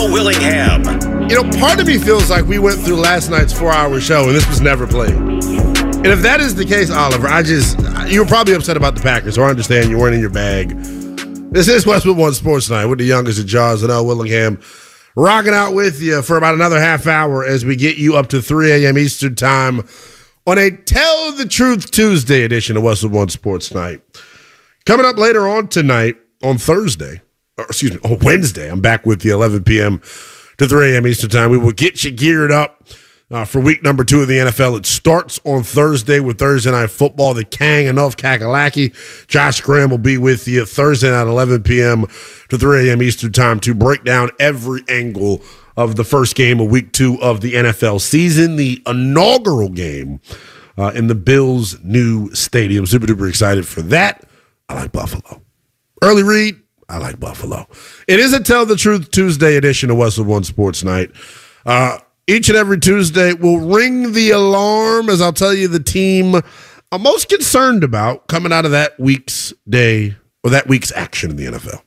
Joe Willingham. Part of me feels like we went through last night's 4-hour show and this was never played. And if that is the case, Oliver, you were probably upset about the Packers, so I understand you weren't in your bag. This is Westwood One Sports Night with the youngest of Jaws and L. Willingham, rocking out with you for about another half hour as we get you up to 3 a.m. Eastern Time on a Tell the Truth Tuesday edition of Westwood One Sports Night. Coming up later on tonight, on Wednesday, I'm back with you 11 p.m. to 3 a.m. Eastern Time. We will get you geared up for week number 2 of the NFL. It starts on Thursday with Thursday Night Football. The Kang and of Kakalaki. Josh Graham will be with you Thursday night 11 p.m. to 3 a.m. Eastern Time to break down every angle of the first game of week 2 of the NFL season, the inaugural game in the Bills' new stadium. Super duper excited for that. I like Buffalo. Early read, I like Buffalo. It is a Tell the Truth Tuesday edition of Westwood One Sports Night. Each and every Tuesday, we'll ring the alarm as I'll tell you the team I'm most concerned about coming out of that week's day or that week's action in the NFL.